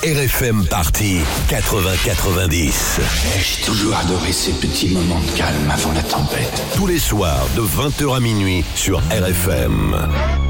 RFM Party 80-90. J'ai toujours adoré ces petits moments de calme avant la tempête. Tous les soirs de 20h à minuit sur RFM.